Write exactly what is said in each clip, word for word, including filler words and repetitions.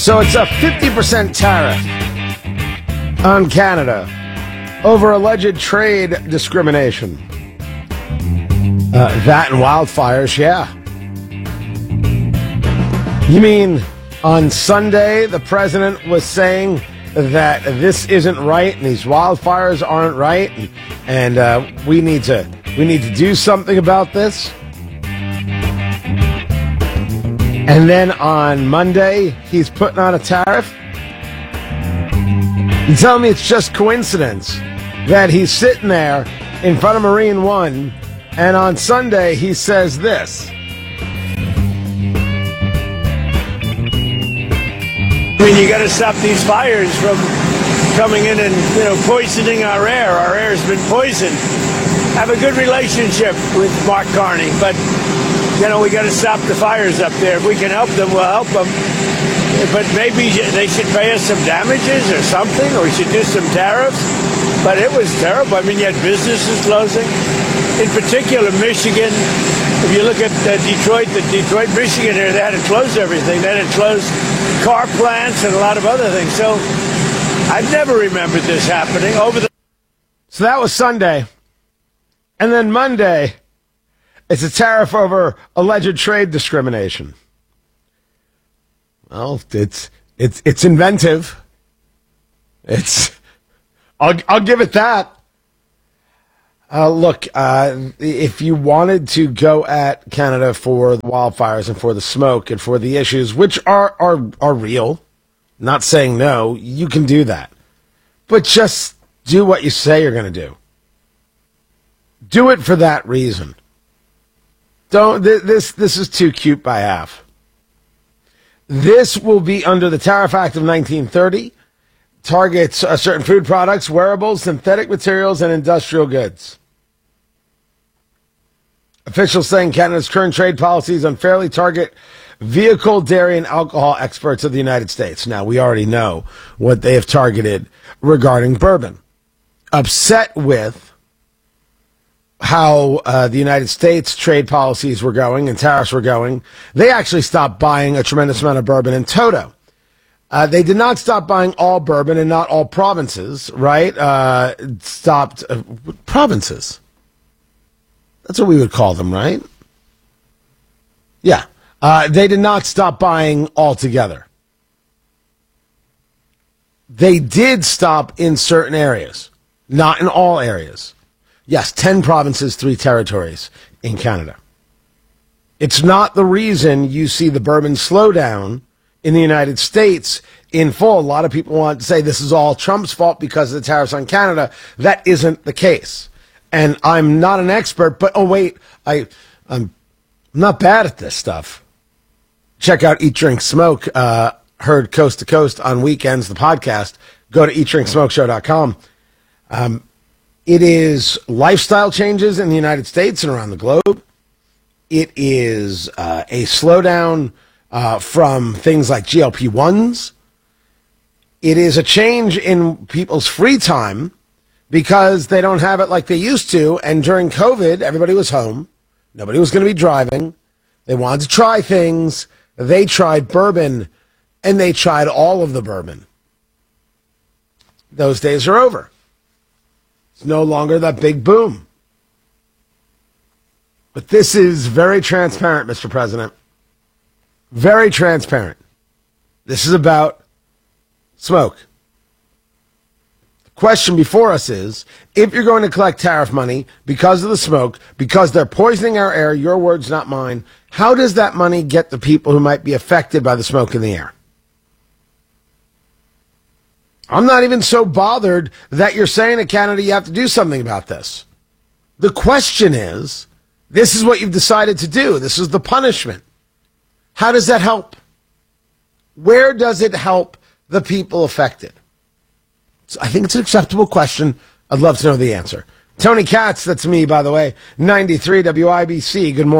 So it's a fifty percent tariff on Canada over alleged trade discrimination. Uh, that and wildfires, yeah. You mean on Sunday the president was saying that this isn't right and these wildfires aren't right and, and uh, we need to we need to do something about this? And then on Monday, he's putting on a tariff? You tell me it's just coincidence that he's sitting there in front of Marine One, and on Sunday he says this. I mean, you got to stop these fires from coming in and, you know, poisoning our air. Our air has been poisoned. I have a good relationship with Mark Carney, but you know, we got to stop the fires up there. If we can help them, we'll help them. But maybe they should pay us some damages or something, or we should do some tariffs. But it was terrible. I mean, you had businesses closing. In particular, Michigan. If you look at uh, Detroit, the Detroit, Michigan here, they had to close everything. They had to close car plants and a lot of other things. So I've never remembered this happening over the. So that was Sunday. And then Monday, it's a tariff over alleged trade discrimination. Well, it's it's it's inventive. It's I'll I'll give it that. Uh, look, uh, if you wanted to go at Canada for the wildfires and for the smoke and for the issues, which are are are real, not saying no, you can do that, but just do what you say you're going to do. Do it for that reason. Don't th- this this is too cute by half. This will be under the Tariff Act of nineteen thirty. Targets uh, certain food products, wearables, synthetic materials, and industrial goods. Officials saying Canada's current trade policies unfairly target vehicle, dairy, and alcohol exports of the United States. Now, we already know what they have targeted regarding bourbon. Upset with how uh, the United States trade policies were going and tariffs were going, they actually stopped buying a tremendous amount of bourbon in toto. Uh, they did not stop buying all bourbon in not all provinces, right? Uh, stopped uh, provinces. That's what we would call them, right? Yeah. Uh, they did not stop buying altogether. They did stop in certain areas, not in all areas. Yes, ten provinces, three territories in Canada. It's not the reason you see the bourbon slowdown in the United States in full. A lot of people want to say this is all Trump's fault because of the tariffs on Canada. That isn't the case. And I'm not an expert, but oh, wait, I, I'm not bad at this stuff. Check out Eat, Drink, Smoke, uh, heard coast to coast on weekends, the podcast. Go to eat drink smoke show dot com. Um, It is lifestyle changes in the United States and around the globe. It is uh, a slowdown uh, from things like G L P ones. It is a change in people's free time because they don't have it like they used to. And during COVID, everybody was home. Nobody was going to be driving. They wanted to try things. They tried bourbon, and they tried all of the bourbon. Those days are over. It's no longer that big boom. But this is very transparent, Mister President. Very transparent. This is about smoke. The question before us is, if you're going to collect tariff money because of the smoke, because they're poisoning our air, your words, not mine, how does that money get the people who might be affected by the smoke in the air? I'm not even so bothered that you're saying to Canada you have to do something about this. The question is, this is what you've decided to do. This is the punishment. How does that help? Where does it help the people affected? So I think it's an acceptable question. I'd love to know the answer. Tony Katz, that's me, by the way, ninety-three W I B C. Good morning.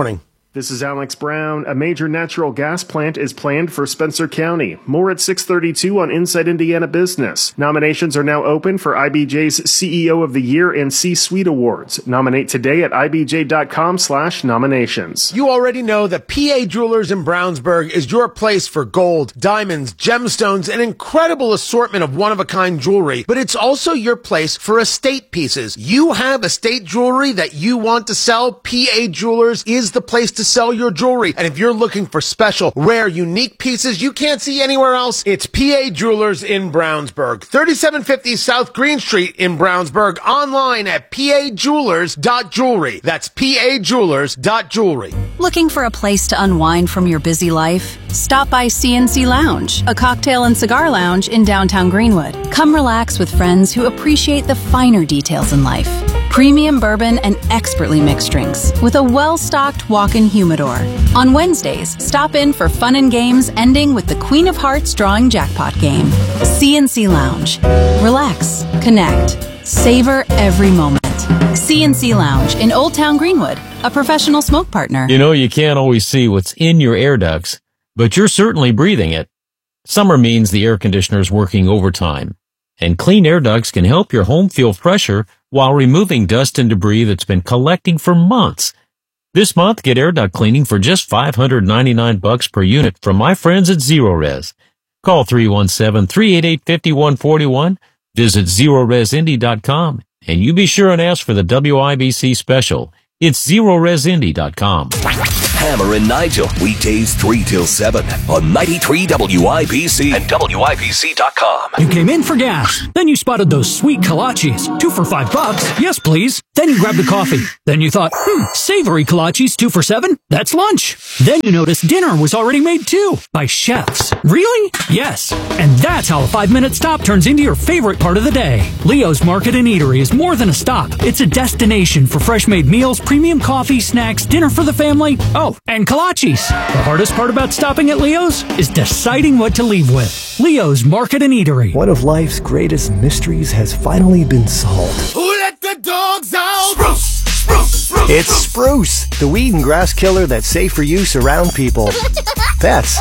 This is Alex Brown. A major natural gas plant is planned for Spencer County. More at six thirty-two on Inside Indiana Business. Nominations are now open for I B J's C E O of the Year and C-Suite Awards. Nominate today at ibj.com slash nominations. You already know that P A Jewelers in Brownsburg is your place for gold, diamonds, gemstones, an incredible assortment of one-of-a-kind jewelry, but it's also your place for estate pieces. You have estate jewelry that you want to sell? P A Jewelers is the place to sell your jewelry. And if you're looking for special, rare, unique pieces you can't see anywhere else, it's P A Jewelers in Brownsburg. thirty-seven fifty South Green Street in Brownsburg. Online at p a jewelers dot jewelry. That's p a jewelers dot jewelry. Looking for a place to unwind from your busy life? Stop by C N C Lounge, a cocktail and cigar lounge in downtown Greenwood. Come relax with friends who appreciate the finer details in life. Premium bourbon and expertly mixed drinks with a well-stocked walk-in humidor. On Wednesdays, stop in for fun and games ending with the Queen of Hearts drawing jackpot game. C N C Lounge. Relax, connect, savor every moment. C N C Lounge in Old Town Greenwood, a professional smoke partner. You know, you can't always see what's in your air ducts, but you're certainly breathing it. Summer means the air conditioner's working overtime, and clean air ducts can help your home feel fresher while removing dust and debris that's been collecting for months. This month, get air duct cleaning for just five hundred ninety-nine bucks per unit from my friends at ZeroRez. Call three one seven, three eight eight, five one four one, visit zero res indy dot com, and you be sure and ask for the W I B C special. It's zero res indy dot com. Hammer and Nigel, weekdays three till seven on ninety-three W I B C and W I B C dot com. You came in for gas. Then you spotted those sweet kolaches. Two for five bucks. Yes, please. Then you grabbed a coffee. Then you thought, hmm, savory kolaches, two for seven? That's lunch. Then you noticed dinner was already made too, by chefs. Really? Yes. And that's how a five-minute stop turns into your favorite part of the day. Leo's Market and Eatery is more than a stop. It's a destination for fresh-made meals, premium coffee, snacks, dinner for the family. Oh, and kolaches. The hardest part about stopping at Leo's is deciding what to leave with. Leo's Market and Eatery. One of life's greatest mysteries has finally been solved. Who let the dogs out? Spruce, spruce, spruce. It's Spruce, the weed and grass killer that's safe for use around people, pets,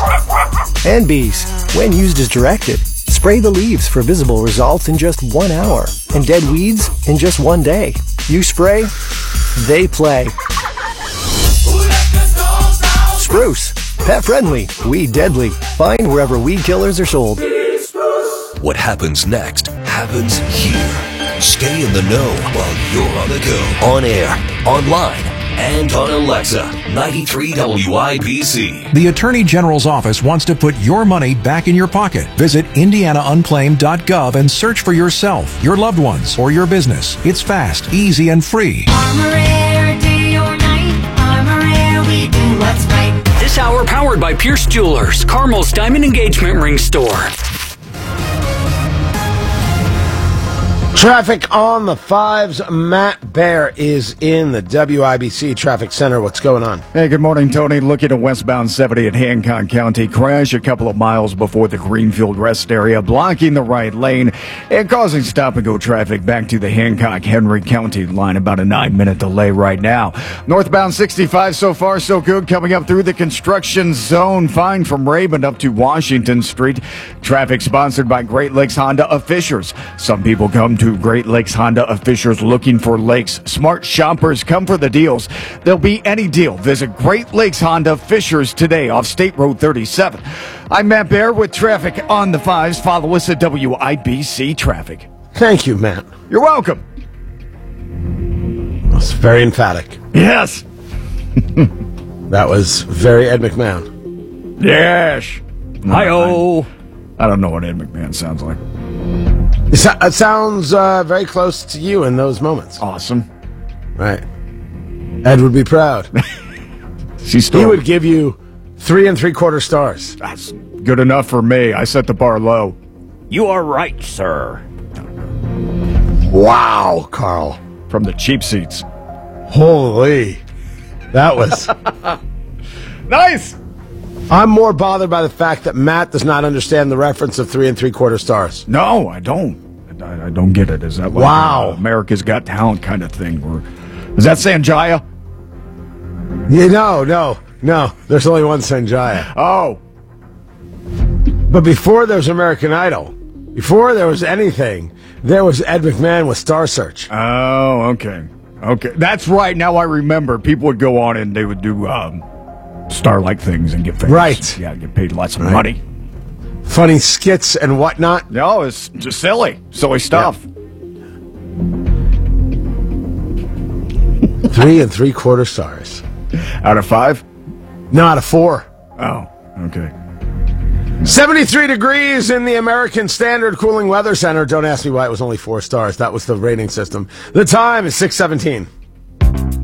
and bees. When used as directed, spray the leaves for visible results in just one hour, and dead weeds in just one day. You spray, they play. Spruce, pet friendly, weed deadly. Find wherever weed killers are sold. What happens next happens here. Stay in the know while you're on the go. On air, online, and on Alexa. ninety-three W I B C. The Attorney General's office wants to put your money back in your pocket. Visit indiana unclaimed dot gov and search for yourself, your loved ones, or your business. It's fast, easy, and free. Armor Air, day or night. Armor Air, we do what's right. This hour powered by Pierce Jewelers, Carmel's Diamond Engagement Ring Store. Traffic on the fives. Matt Bear is in the W I B C Traffic Center. What's going on? Hey, good morning, Tony. Looking at westbound seventy at Hancock County. Crash a couple of miles before the Greenfield Rest area, blocking the right lane and causing stop-and-go traffic back to the Hancock-Henry County line. About a nine-minute delay right now. Northbound sixty-five, so far so good. Coming up through the construction zone. Fine from Raymond up to Washington Street. Traffic sponsored by Great Lakes Honda of Fishers. Some people come to Great Lakes Honda of Fishers looking for lakes. Smart shoppers come for the deals. There'll be any deal. Visit Great Lakes Honda Fishers today off State Road thirty-seven. I'm Matt Bear with traffic on the fives. Follow us at W I B C Traffic. Thank you, Matt. You're welcome. That's very emphatic. Yes. That was very Ed McMahon. Yes. Hi-oh. I don't know what Ed McMahon sounds like. It sounds uh, very close to you in those moments. Awesome. Right. Ed would be proud. She's he would give you three and three quarter stars. That's good enough for me. I set the bar low. You are right, sir. Wow, Carl. From the cheap seats. Holy. That was... Nice! I'm more bothered by the fact that Matt does not understand the reference of three and three quarter stars. No, I don't. I, I don't get it. Is that like wow. uh, America's Got Talent kind of thing? Or is that Sanjaya? Yeah, no, no, no. There's only one Sanjaya. Oh. But before there was American Idol, before there was anything, there was Ed McMahon with Star Search. Oh, okay. Okay. That's right. Now I remember. People would go on and they would do um, star-like things and get famous. Right. Yeah, get paid lots of Right. money. Funny skits and whatnot. No, it's just silly. Silly stuff. Yeah. Three and three quarter stars. Out of five? No, out of four. Oh, okay. seventy-three degrees in the American Standard Cooling Weather Center. Don't ask me why it was only four stars. That was the rating system. The time is six seventeen.